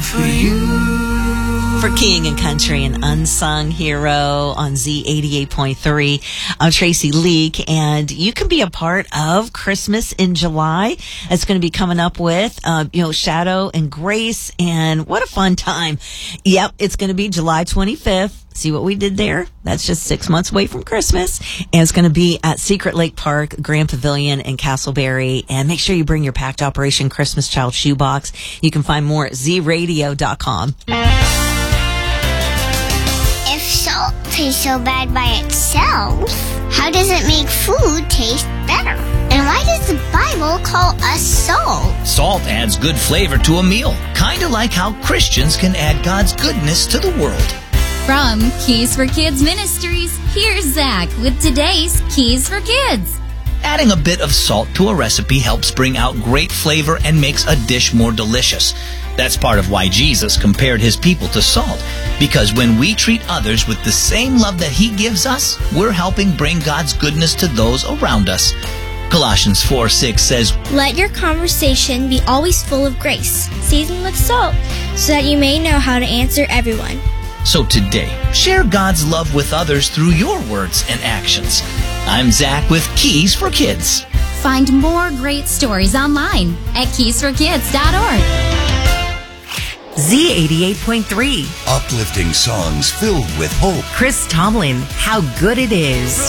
for you. For King and Country, an unsung hero on Z88.3. I'm Tracy Leak, and you can be a part of Christmas in July. It's going to be coming up with, Shadow and Grace, and what a fun time. Yep, it's going to be July 25th. See what we did there? That's just 6 months away from Christmas. And it's going to be at Secret Lake Park, Grand Pavilion in Castleberry. And make sure you bring your packed Operation Christmas Child shoebox. You can find more at zradio.com. If salt tastes so bad by itself, how does it make food taste better? And why does the Bible call us salt? Salt adds good flavor to a meal, kind of like how Christians can add God's goodness to the world. From Keys for Kids Ministries, here's Zach with today's Keys for Kids. Adding a bit of salt to a recipe helps bring out great flavor and makes a dish more delicious. That's part of why Jesus compared his people to salt, because when we treat others with the same love that he gives us, we're helping bring God's goodness to those around us. Colossians 4:6 says, "Let your conversation be always full of grace, seasoned with salt, so that you may know how to answer everyone." So today, share God's love with others through your words and actions. I'm Zach with Keys for Kids. Find more great stories online at keysforkids.org. Z88.3. Uplifting songs filled with hope. Chris Tomlin, How Good It Is.